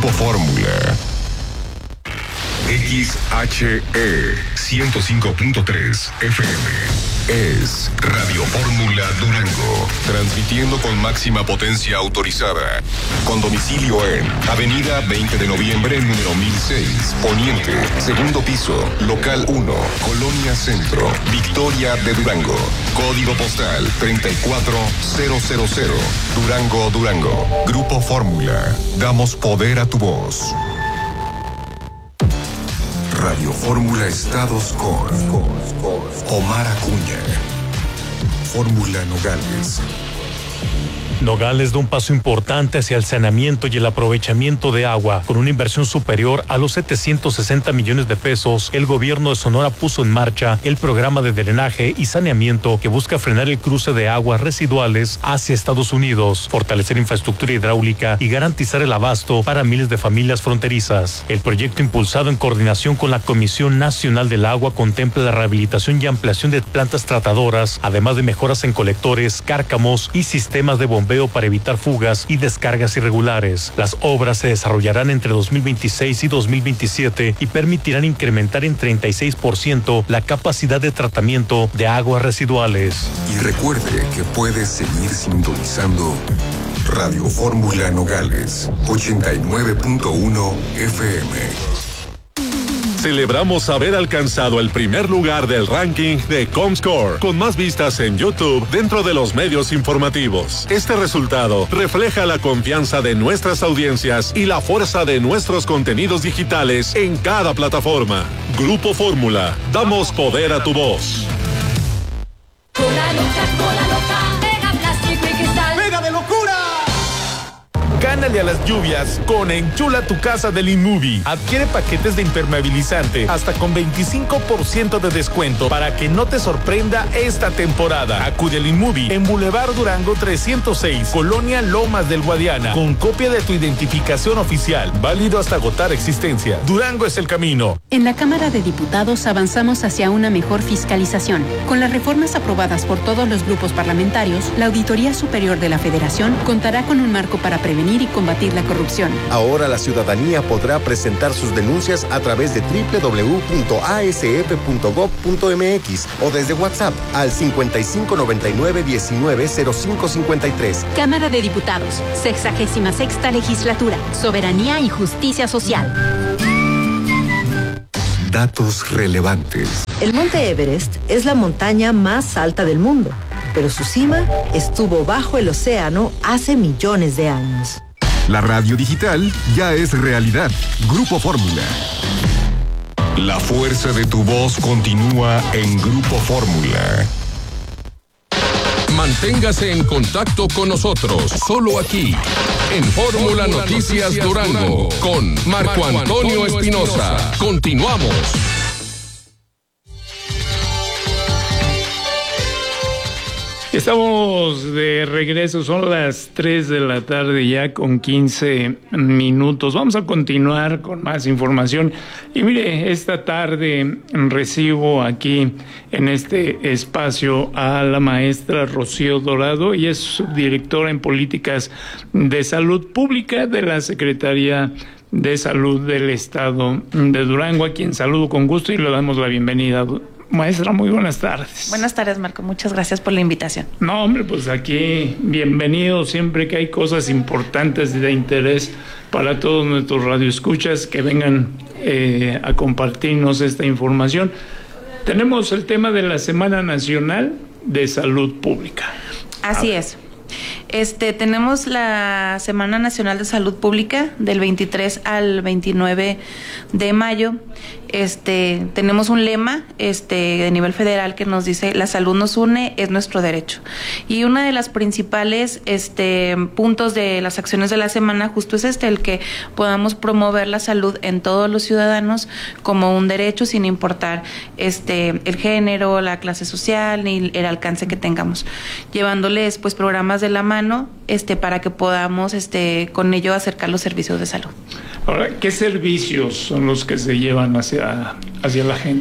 Grupo Fórmula. XHE 105.3 FM es Radio Fórmula Durango, transmitiendo con máxima potencia autorizada, con domicilio en Avenida 20 de Noviembre, número 1006, Poniente, segundo piso, local 1, Colonia Centro, Victoria de Durango, código postal 34000, Durango, Durango. Grupo Fórmula, damos poder a tu voz. Radio Fórmula Estados con Omar Acuña. Fórmula Nogales. Nogales da un paso importante hacia el saneamiento y el aprovechamiento de agua. Con una inversión superior a los 760 millones de pesos, el gobierno de Sonora puso en marcha el programa de drenaje y saneamiento que busca frenar el cruce de aguas residuales hacia Estados Unidos, fortalecer infraestructura hidráulica y garantizar el abasto para miles de familias fronterizas. El proyecto, impulsado en coordinación con la Comisión Nacional del Agua, contempla la rehabilitación y ampliación de plantas tratadoras, además de mejoras en colectores, cárcamos y sistemas de bombeo para evitar fugas y descargas irregulares. Las obras se desarrollarán entre 2026 y 2027 y permitirán incrementar en 36% la capacidad de tratamiento de aguas residuales. Y recuerde que puedes seguir sintonizando Radio Fórmula Nogales 89.1 FM. Celebramos haber alcanzado el primer lugar del ranking de Comscore, con más vistas en YouTube dentro de los medios informativos. Este resultado refleja la confianza de nuestras audiencias y la fuerza de nuestros contenidos digitales en cada plataforma. Grupo Fórmula, damos poder a tu voz. Cola loca, pega plástico y cristal. ¡Pega de locura! Gánale a las lluvias con Enchula tu casa del InMovie. Adquiere paquetes de impermeabilizante hasta con 25% de descuento para que no te sorprenda esta temporada. Acude al InMovie en Boulevard Durango 306, Colonia Lomas del Guadiana, con copia de tu identificación oficial, válido hasta agotar existencia. Durango es el camino. En la Cámara de Diputados avanzamos hacia una mejor fiscalización. Con las reformas aprobadas por todos los grupos parlamentarios, la Auditoría Superior de la Federación contará con un marco para prevenir y combatir la corrupción. Ahora la ciudadanía podrá presentar sus denuncias a través de www.asf.gov.mx o desde WhatsApp al 5599-190553. Cámara de Diputados, 66ª Legislatura, Soberanía y Justicia Social. Datos relevantes. El Monte Everest es la montaña más alta del mundo, pero su cima estuvo bajo el océano hace millones de años. La radio digital ya es realidad. Grupo Fórmula. La fuerza de tu voz continúa en Grupo Fórmula. Manténgase en contacto con nosotros, solo aquí, en Fórmula Noticias Durango, con Marco Antonio Espinosa. Continuamos. Estamos de regreso, son las 3 de la tarde ya con 15 minutos. Vamos a continuar con más información. Y mire, esta tarde recibo aquí en este espacio a la maestra Rocío Dorado, y es subdirectora en políticas de salud pública de la Secretaría de Salud del Estado de Durango, a quien saludo con gusto y le damos la bienvenida. Maestra, muy buenas tardes. Buenas tardes, Marco. Muchas gracias por la invitación. No, hombre, pues aquí bienvenido siempre que hay cosas importantes de interés para todos nuestros radioescuchas que vengan a compartirnos esta información. Tenemos el tema de la Semana Nacional de Salud Pública. Así es. Tenemos la Semana Nacional de Salud Pública del 23 al 29 de mayo. Tenemos un lema de nivel federal que nos dice: la salud nos une, es nuestro derecho. Y una de las principales puntos de las acciones de la semana justo es el que podamos promover la salud en todos los ciudadanos como un derecho, sin importar el género, la clase social ni el alcance que tengamos, llevándoles pues programas de la mano para que podamos con ello acercar los servicios de salud. Ahora, ¿qué servicios son los que se llevan hacia la gente?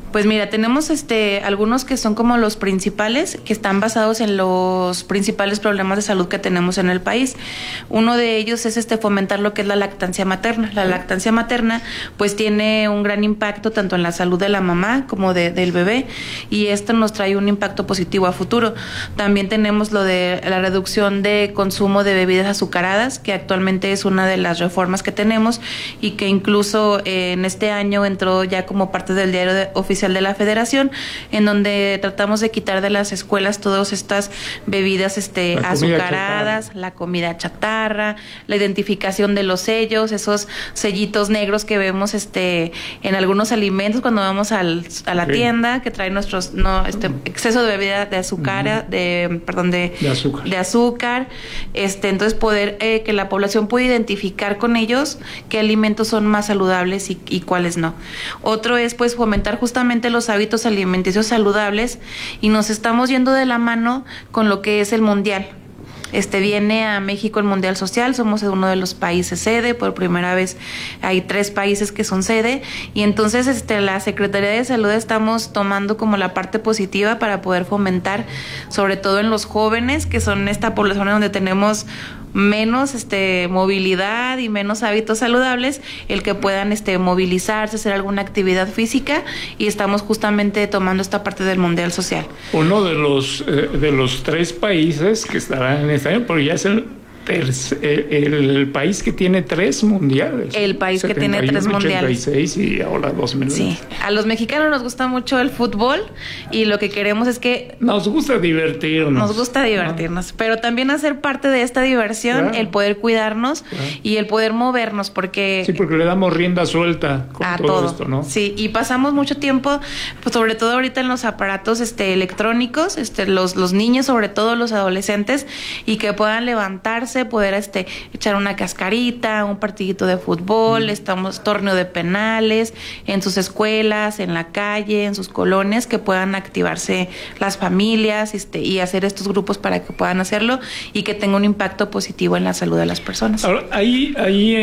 Pues mira, tenemos algunos que son como los principales, que están basados en los principales problemas de salud que tenemos en el país. Uno de ellos es fomentar lo que es la lactancia materna. La lactancia materna pues tiene un gran impacto tanto en la salud de la mamá como del bebé, y esto nos trae un impacto positivo a futuro. También tenemos lo de la reducción de consumo de bebidas azucaradas, que actualmente es una de las reformas que tenemos y que incluso en este año entró ya como parte del diario oficial de la Federación, en donde tratamos de quitar de las escuelas todas estas bebidas azucaradas, la comida chatarra, la identificación de los sellos, esos sellitos negros que vemos en algunos alimentos cuando vamos a la tienda, que traen nuestros exceso de bebida de azúcar, de azúcar. Entonces poder que la población pueda identificar con ellos qué alimentos son más saludables y cuáles no. Otro es pues fomentar justamente los hábitos alimenticios saludables, y nos estamos yendo de la mano con lo que es el mundial. Viene a México el Mundial Social, somos uno de los países sede, por primera vez hay 3 países que son sede, y entonces la Secretaría de Salud estamos tomando como la parte positiva para poder fomentar, sobre todo en los jóvenes, que son esta población donde tenemos menos movilidad y menos hábitos saludables, el que puedan movilizarse, hacer alguna actividad física, y estamos justamente tomando esta parte del Mundial Social. Uno de los 3 países que estarán en este año, pero ya es el país que tiene 3 mundiales. El país 71, que tiene 3 mundiales. 86 y ahora 2020. Sí, a los mexicanos nos gusta mucho el fútbol, y lo que queremos es que... Nos gusta divertirnos. Pero también hacer parte de esta diversión, claro, el poder cuidarnos, claro, y el poder movernos, porque... Sí, porque le damos rienda suelta con todo esto, ¿no? Sí, y pasamos mucho tiempo, pues sobre todo ahorita en los aparatos electrónicos, los niños, sobre todo los adolescentes, y que puedan levantarse, poder echar una cascarita, un partidito de fútbol, torneo de penales en sus escuelas, en la calle, en sus colonias, que puedan activarse las familias y hacer estos grupos para que puedan hacerlo y que tenga un impacto positivo en la salud de las personas. Ahora, ¿hay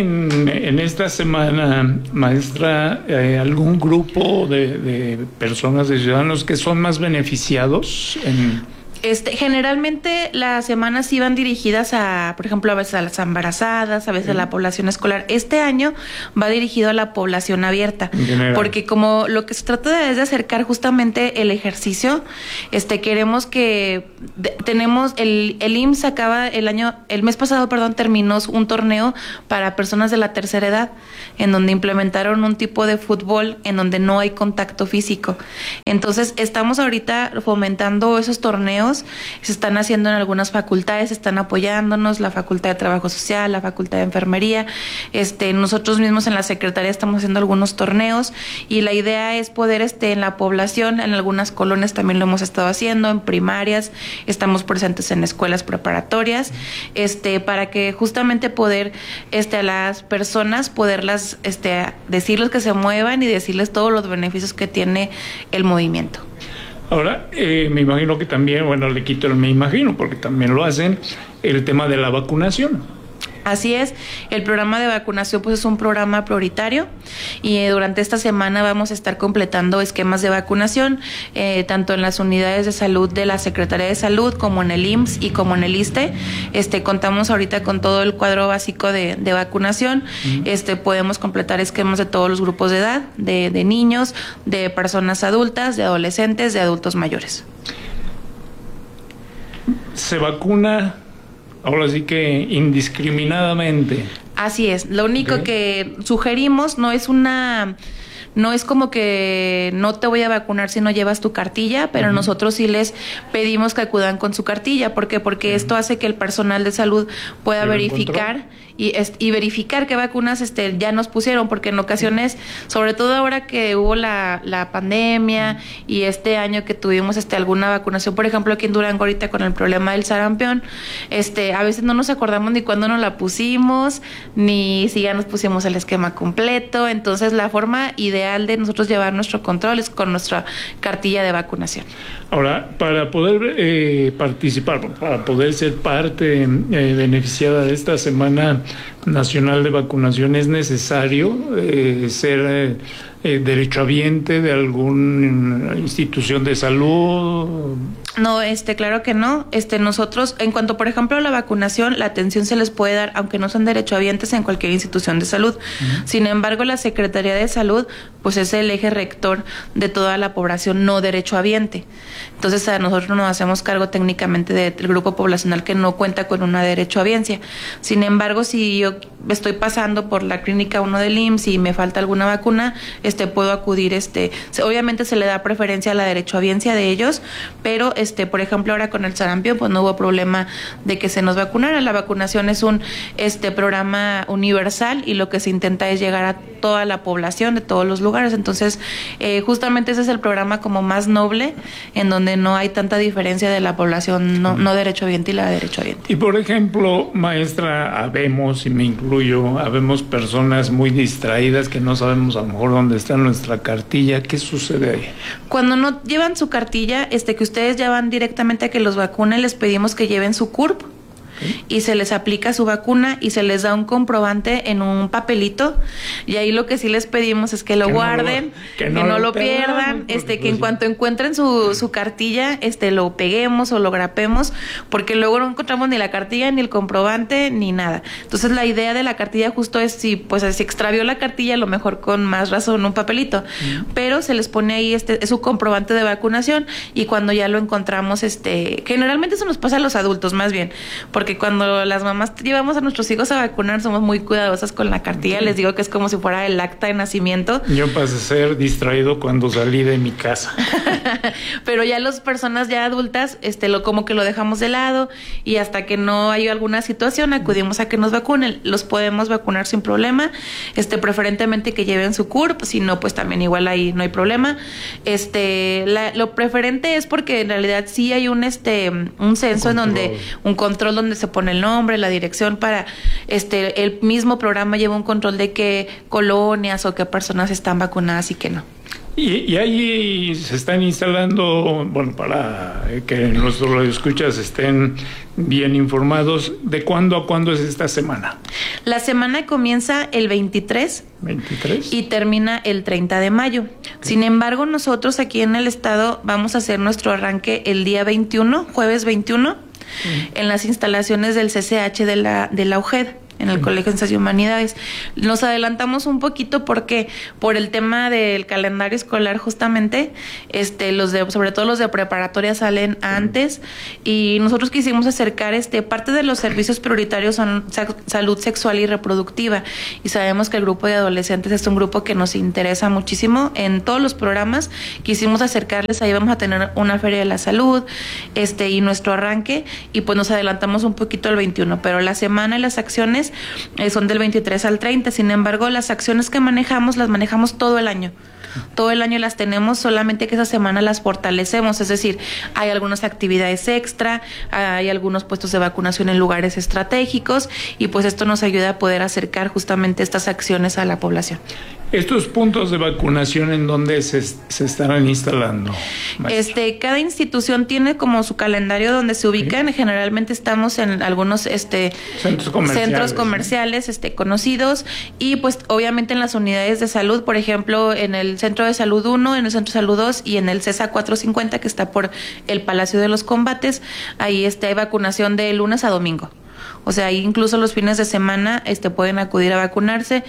en esta semana, maestra, algún grupo de personas, de ciudadanos que son más beneficiados en... Generalmente las semanas iban dirigidas a, por ejemplo, a veces a las embarazadas, a veces a la población escolar. Este año va dirigido a la población abierta, porque como lo que se trata es de acercar justamente el ejercicio, queremos que tenemos el IMSS acaba el mes pasado, terminó un torneo para personas de la tercera edad, en donde implementaron un tipo de fútbol en donde no hay contacto físico. Entonces estamos ahorita fomentando esos torneos. Se están haciendo en algunas facultades, están apoyándonos, la Facultad de Trabajo Social, la Facultad de Enfermería, nosotros mismos en la Secretaría estamos haciendo algunos torneos, y la idea es poder en la población, en algunas colonias también lo hemos estado haciendo, en primarias, estamos presentes en escuelas preparatorias, para que justamente poder a las personas poderlas decirles que se muevan y decirles todos los beneficios que tiene el movimiento. Ahora, me imagino que también, le quito el me imagino, porque también lo hacen, el tema de la vacunación. Así es, el programa de vacunación pues es un programa prioritario, y durante esta semana vamos a estar completando esquemas de vacunación, tanto en las unidades de salud de la Secretaría de Salud como en el IMSS y como en el ISSSTE. Contamos ahorita con todo el cuadro básico de vacunación. Podemos completar esquemas de todos los grupos de edad, de niños, de personas adultas, de adolescentes, de adultos mayores. ¿Se vacuna ahora sí que indiscriminadamente? Así es, lo único que sugerimos no es como que no te voy a vacunar si no llevas tu cartilla, pero nosotros sí les pedimos que acudan con su cartilla. ¿Por qué? Porque esto hace que el personal de salud pueda verificar y verificar qué vacunas ya nos pusieron, porque en ocasiones, sobre todo ahora que hubo la pandemia y este año que tuvimos alguna vacunación, por ejemplo aquí en Durango ahorita con el problema del sarampión, a veces no nos acordamos ni cuándo nos la pusimos, ni si ya nos pusimos el esquema completo. Entonces la forma ideal de nosotros llevar nuestro control es con nuestra cartilla de vacunación. Ahora, para poder participar, para poder ser parte beneficiada de esta semana nacional de vacunación, ¿es necesario ser derechohabiente de alguna institución de salud? No, claro que no. Nosotros, en cuanto, por ejemplo, a la vacunación, la atención se les puede dar, aunque no son derechohabientes, en cualquier institución de salud. Sin embargo, la Secretaría de Salud, pues es el eje rector de toda la población no derechohabiente. Entonces, a nosotros nos hacemos cargo técnicamente del grupo poblacional que no cuenta con una derechohabiencia. Sin embargo, si yo estoy pasando por la clínica 1 del IMSS y me falta alguna vacuna, puedo acudir, obviamente se le da preferencia a la derechohabiencia de ellos, pero por ejemplo, ahora con el sarampión, pues no hubo problema de que se nos vacunara. La vacunación es un programa universal y lo que se intenta es llegar a toda la población de todos los lugares. Entonces, justamente ese es el programa como más noble, en donde no hay tanta diferencia de la población no derechohabiente y la derechohabiente. Y por ejemplo, maestra, habemos, y me incluyo, habemos personas muy distraídas que no sabemos a lo mejor dónde está nuestra cartilla. ¿Qué sucede ahí? Cuando no llevan su cartilla, que ustedes ya van directamente a que los vacunen, les pedimos que lleven su CURP. Y se les aplica su vacuna y se les da un comprobante en un papelito, y ahí lo que sí les pedimos es que lo guarden, que no lo pierdan, que en cuanto encuentren su cartilla, lo peguemos o lo grapemos, porque luego no encontramos ni la cartilla, ni el comprobante, ni nada. Entonces la idea de la cartilla justo es, si extravió la cartilla, a lo mejor con más razón un papelito, pero se les pone ahí es su comprobante de vacunación, y cuando ya lo encontramos, generalmente eso nos pasa a los adultos más bien, porque cuando las mamás llevamos a nuestros hijos a vacunar somos muy cuidadosas con la cartilla. Les digo que es como si fuera el acta de nacimiento. Yo pasé a ser distraído cuando salí de mi casa. Pero ya las personas ya adultas, como que lo dejamos de lado, y hasta que no hay alguna situación acudimos a que nos vacunen. Los podemos vacunar sin problema, preferentemente que lleven su CURP, si no, pues también igual ahí no hay problema. Lo preferente es porque en realidad sí hay un censo, en donde un control donde se pone el nombre, la dirección, para el mismo programa lleva un control de qué colonias o qué personas están vacunadas y qué no. Y ahí se están instalando, para que nuestros radioescuchas estén bien informados, ¿de cuándo a cuándo es esta semana? La semana comienza el 23 y termina el 30 de mayo. Sin embargo, nosotros aquí en el estado vamos a hacer nuestro arranque el día 21, jueves 21, en las instalaciones del CCH de la UGED, en el Colegio de Ciencias y Humanidades. Nos adelantamos un poquito porque por el tema del calendario escolar, justamente, sobre todo los de preparatoria salen antes, y nosotros quisimos acercar parte de los servicios prioritarios son salud sexual y reproductiva, y sabemos que el grupo de adolescentes es un grupo que nos interesa muchísimo. En todos los programas quisimos acercarles, ahí vamos a tener una feria de la salud, y nuestro arranque, y pues nos adelantamos un poquito al 21, pero la semana y las acciones son del 23 al 30. Sin embargo, las acciones que manejamos, las manejamos todo el año. Todo el año las tenemos, solamente que esa semana las fortalecemos, es decir, hay algunas actividades extra, hay algunos puestos de vacunación en lugares estratégicos, y pues esto nos ayuda a poder acercar justamente estas acciones a la población. ¿Estos puntos de vacunación en dónde se estarán instalando, maestra? Cada institución tiene como su calendario donde se ubican. Generalmente estamos en algunos centros comerciales conocidos, y pues obviamente en las unidades de salud, por ejemplo, en el Centro de Salud 1, en el Centro de Salud 2 y en el CESA 450, que está por el Palacio de los Combates. Ahí hay vacunación de lunes a domingo. O sea, ahí incluso los fines de semana pueden acudir a vacunarse.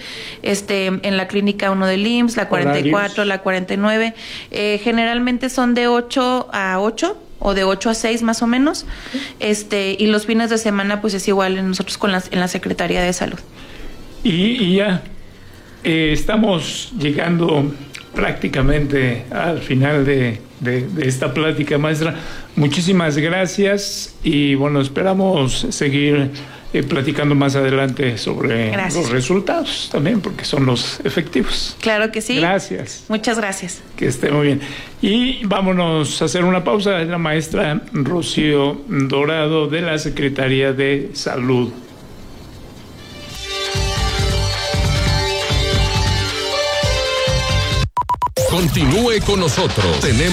En la clínica 1 del IMSS, la 44, ¿horarios? La 49. Generalmente son de 8 a 8 o de 8 a 6 más o menos. Y los fines de semana pues es igual nosotros en la Secretaría de Salud. Y ya estamos llegando prácticamente al final de esta plática, maestra. Muchísimas gracias, y esperamos seguir platicando más adelante sobre los resultados también, porque son los efectivos. Claro que sí. Gracias. Muchas gracias. Que esté muy bien. Y vámonos a hacer una pausa. La maestra Rocío Dorado, de la Secretaría de Salud. Continúe con nosotros. Tenemos